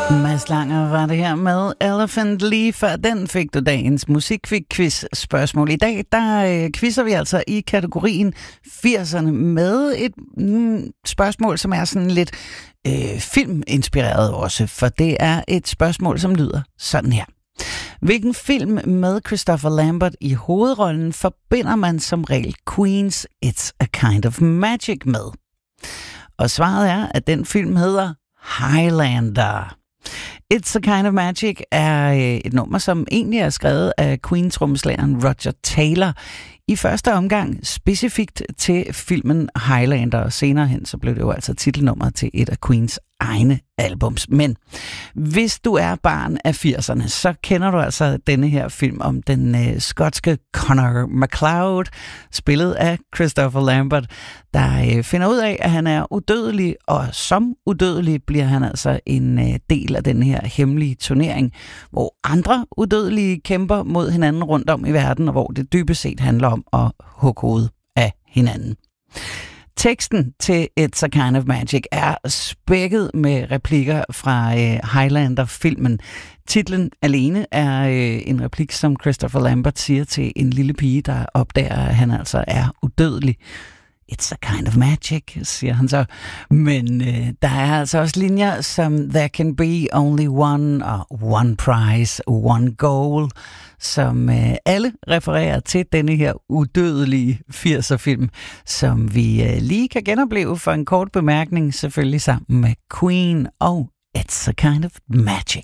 Mads Langer var det her med Elephant. Lige før den fik du dagens musikquiz-spørgsmål. I dag, der quizzer vi altså i kategorien 80'erne med et spørgsmål, som er sådan lidt filminspireret også, for det er et spørgsmål, som lyder sådan her. Hvilken film med Christopher Lambert i hovedrollen forbinder man som regel Queen's It's a Kind of Magic med? Og svaret er, at den film hedder Highlander. It's a Kind of Magic er et nummer, som egentlig er skrevet af Queen-trommeslageren Roger Taylor i første omgang specifikt til filmen Highlander, og senere hen så blev det jo altså titelnummeret til et af Queens egne albums. Men hvis du er barn af 80'erne, så kender du altså denne her film om den skotske Connor MacLeod, spillet af Christopher Lambert, der finder ud af, at han er udødelig, og som udødelig bliver han altså en del af den her hemmelige turnering, hvor andre udødelige kæmper mod hinanden rundt om i verden, og hvor det dybest set handler om at hugge hovedet af hinanden. Teksten til It's a Kind of Magic er spækket med replikker fra Highlander-filmen. Titlen alene er en replik, som Christopher Lambert siger til en lille pige, der opdager, at han altså er udødelig. It's a kind of magic, siger han så. Men der er altså også linjer som There can be only one, og one prize, one goal, som alle refererer til denne her udødelige 80'er-film, som vi lige kan genopleve for en kort bemærkning, selvfølgelig sammen med Queen og It's a Kind of Magic.